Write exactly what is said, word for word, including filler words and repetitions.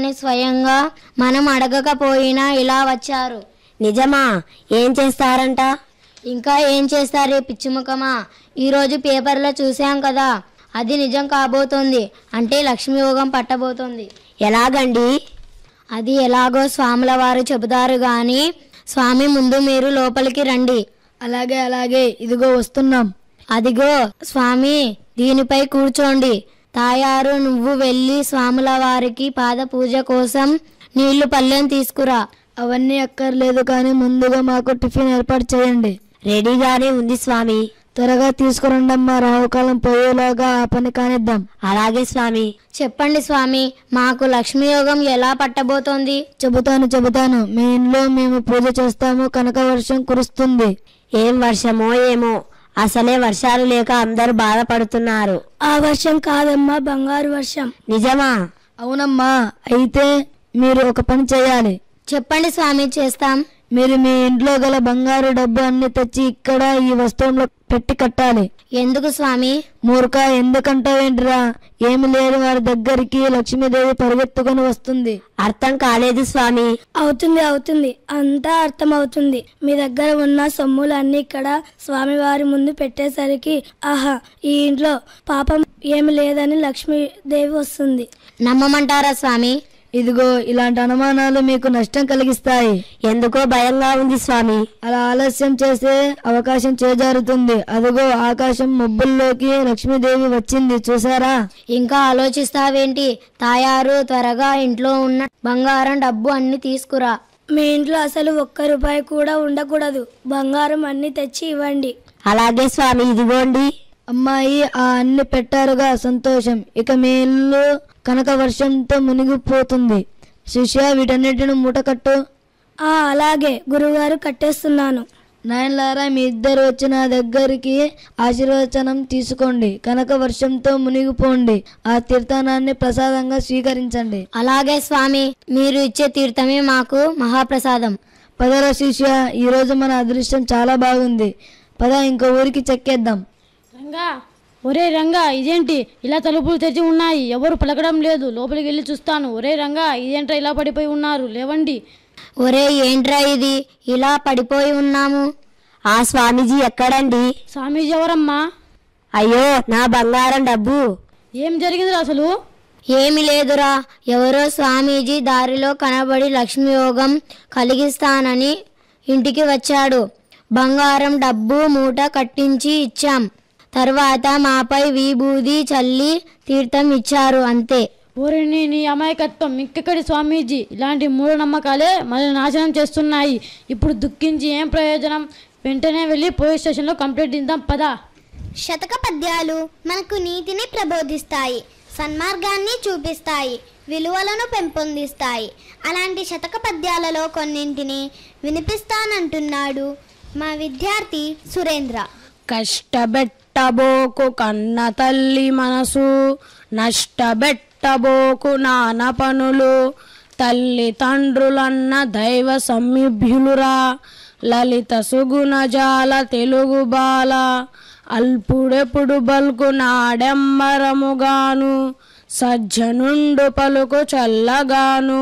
స్వయంగా మనం అడగకపోయినా ఇలా వచ్చారు. నిజమా? ఏం చేస్తారంట? ఇంకా ఏం చేస్తారే పిచ్చిముఖమా, ఈరోజు పేపర్లో చూసాం కదా, అది నిజం కాబోతోంది. అంటే లక్ష్మీ యోగం పట్టబోతోంది. ఎలాగండి? అది ఎలాగో స్వాముల వారు చెబుతారు గాని, స్వామి ముందు మీరు లోపలికి రండి. అలాగే అలాగే, ఇదిగో వస్తున్నాం. అదిగో స్వామి, దీనిపై కూర్చోండి. తాయారు, నువ్వు వెళ్ళి స్వాముల వారికి పాద పూజ కోసం నీళ్లు పళ్ళెం తీసుకురా. అవన్నీ అక్కర్లేదు, కానీ ముందుగా మాకు టిఫిన్ ఏర్పాటు చేయండి. రెడీగానే ఉంది స్వామి. త్వరగా తీసుకురండమ్మా, రాహుకాలం పోయేలాగా ఆ పని కానిద్దాం. అలాగే స్వామి. చెప్పండి స్వామి, మాకు లక్ష్మీ యోగం ఎలా పట్టబోతోంది? చెబుతాను చెబుతాను మీ ఇంట్లో మేము పూజ చేస్తాము, కనక వర్షం కురుస్తుంది. ఏం వర్షమో ఏమో, అసలే వర్షాలు లేక అందరూ బాధపడుతున్నారు. ఆ వర్షం కాదమ్మా, బంగారు వర్షం. నిజమా? అవునమ్మా. అయితే మీరు ఒక పని చేయాలి. చెప్పండి స్వామి, చేస్తాం. మీరు మీ ఇంట్లో గల బంగారు డబ్బు అన్ని తెచ్చి ఇక్కడ ఈ వస్తువులో పెట్టి కట్టాలి. ఎందుకు స్వామి? మూర్ఖ, ఎందుకంటావేంటిరా? ఏమి లేని వారి దగ్గరికి లక్ష్మీదేవి పరిగెత్తుకొని వస్తుంది. అర్థం కాలేదు స్వామి. అవుతుంది అవుతుంది, అంతా అర్థం అవుతుంది. మీ దగ్గర ఉన్న సొమ్ములన్నీ ఇక్కడ స్వామివారి ముందు పెట్టేసరికి, ఆహా, ఈ ఇంట్లో పాపం ఏమి లేదని లక్ష్మీదేవి వస్తుంది. నమ్మమంటారా స్వామి? ఇదిగో, ఇలాంటి అనుమానాలు మీకు నష్టం కలిగిస్తాయి. ఎందుకో భయంగా ఉంది స్వామి. అలా ఆలస్యం చేస్తే అవకాశం చేజారుతుంది. అదిగో ఆకాశం మబ్బుల్లోకి లక్ష్మీదేవి వచ్చింది, చూసారా? ఇంకా ఆలోచిస్తావేంటి? తాయారు, త్వరగా ఇంట్లో ఉన్న బంగారం డబ్బు అన్ని తీసుకురా. మీ ఇంట్లో అసలు ఒక్క రూపాయి కూడా ఉండకూడదు. బంగారం అన్ని తెచ్చి ఇవ్వండి. అలాగే స్వామి, ఇదిగోండి. అమ్మాయి, ఆ అన్ని పెట్టారుగా, సంతోషం. ఇక మీ ఇల్లు కనక వర్షంతో మునిగిపోతుంది. శిష్య, వీటన్నిటిని మూటకట్టు. ఆ అలాగే గురుగారు, కట్టేస్తున్నాను. నాయనలారా, మీ ఇద్దరు వచ్చి నా దగ్గరికి ఆశీర్వచనం తీసుకోండి. కనక వర్షంతో మునిగిపోండి. ఆ తీర్థానాన్ని ప్రసాదంగా స్వీకరించండి. అలాగే స్వామి, మీరు ఇచ్చే తీర్థమే మాకు మహాప్రసాదం. పదరా శిష్య, ఈరోజు మన అదృష్టం చాలా బాగుంది. పద, ఇంకో ఊరికి చెక్కేద్దాం. రంగా, ఒరే రంగా, ఇదేంటి ఇలా తలుపులు తెరిచి ఉన్నాయి, ఎవరు పలకడం లేదు, లోపలికి వెళ్ళి చూస్తాను. ఒరే రంగా, ఇదేంట్రా ఇలా పడిపోయి ఉన్నారు, లేవండి. ఒరే, ఏంట్రా ఇది, ఇలా పడిపోయి ఉన్నాము? ఆ స్వామీజీ ఎక్కడండి? స్వామీజీ ఎవరమ్మా? అయ్యో, నా బంగారం డబ్బు. ఏం జరిగింది అసలు? ఏమి లేదురా, ఎవరో స్వామీజీ దారిలో కనబడి లక్ష్మీ యోగం కలిగిస్తానని ఇంటికి వచ్చాడు. బంగారం డబ్బు మూట కట్టించి ఇచ్చాం. తర్వాత మాపై విభూది చల్లి తీర్థం ఇచ్చారు, అంతే. ఓరిని నీ అమాయకత్వం! ఇంకెక్కడి స్వామీజీ, ఇలాంటి మూఢనమ్మకాలే మనల్ని నాశనం చేస్తున్నాయి. ఇప్పుడు దుఃఖించి ఏం ప్రయోజనం? వెంటనే వెళ్ళి పోలీస్ స్టేషన్లో కంప్లైంట్ ఇద్దాం, పదా. శతక పద్యాలు మనకు నీతిని ప్రబోధిస్తాయి, సన్మార్గాన్ని చూపిస్తాయి, విలువలను పెంపొందిస్తాయి. అలాంటి శతక పద్యాలలో కొన్నింటిని వినిపిస్తానంటున్నాడు మా విద్యార్థి సురేంద్ర. కష్టబెట్టబోకు కన్న తల్లి మనసు, నష్టబెట్టబోకు నాన్న పనులు. తల్లి తండ్రులన్న దైవ సమీభ్యులురా, లలిత సుగుణజాల తెలుగు బాల. అల్పుడెప్పుడు బల్కు నాడెమ్మరముగాను, సజ్జనుండు పలుకు చల్లగాను.